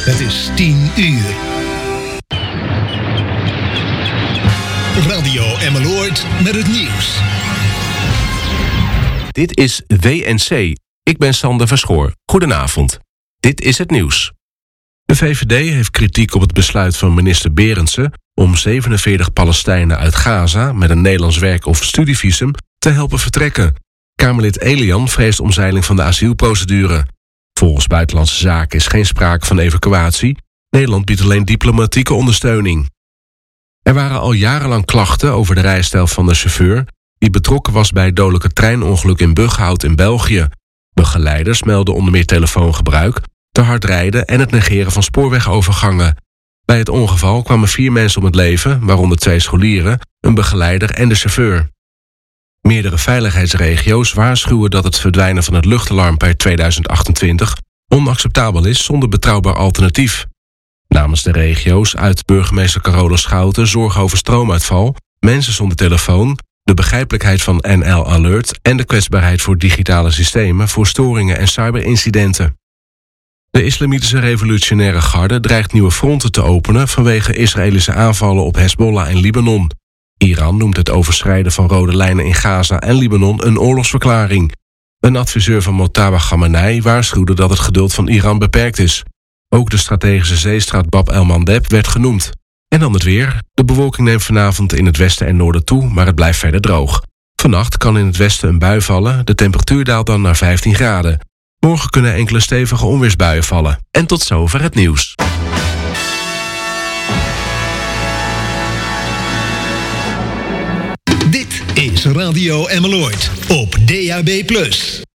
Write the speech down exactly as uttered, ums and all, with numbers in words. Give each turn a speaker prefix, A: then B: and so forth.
A: Het is tien uur. Radio Emmeloord met het nieuws.
B: Dit is W N C. Ik ben Sander Verschoor. Goedenavond. Dit is het nieuws. De V V D heeft kritiek op het besluit van minister Berendsen om zevenenveertig Palestijnen uit Gaza met een Nederlands werk- of studievisum te helpen vertrekken. Kamerlid Elian vreest omzeiling van de asielprocedure. Volgens Buitenlandse Zaken is geen sprake van evacuatie. Nederland biedt alleen diplomatieke ondersteuning. Er waren al jarenlang klachten over de rijstijl van de chauffeur die betrokken was bij het dodelijke treinongeluk in Bughout in België. Begeleiders melden onder meer telefoongebruik, te hard rijden en het negeren van spoorwegovergangen. Bij het ongeval kwamen vier mensen om het leven, waaronder twee scholieren, een begeleider en de chauffeur. Meerdere veiligheidsregio's waarschuwen dat het verdwijnen van het luchtalarm per tweeduizend achtentwintig onacceptabel is zonder betrouwbaar alternatief. Namens de regio's uit burgemeester Carola Schouten zorgen over stroomuitval, mensen zonder telefoon, de begrijpelijkheid van N L Alert en de kwetsbaarheid voor digitale systemen voor storingen en cyberincidenten. De Islamitische Revolutionaire Garde dreigt nieuwe fronten te openen vanwege Israëlische aanvallen op Hezbollah en Libanon. Iran noemt het overschrijden van rode lijnen in Gaza en Libanon een oorlogsverklaring. Een adviseur van Mojtaba Khamenei waarschuwde dat het geduld van Iran beperkt is. Ook de strategische zeestraat Bab el-Mandeb werd genoemd. En dan het weer. De bewolking neemt vanavond in het westen en noorden toe, maar het blijft verder droog. Vannacht kan in het westen een bui vallen, de temperatuur daalt dan naar vijftien graden. Morgen kunnen enkele stevige onweersbuien vallen. En tot zover het nieuws.
A: Dit is Radio Emmeloord op D A B plus.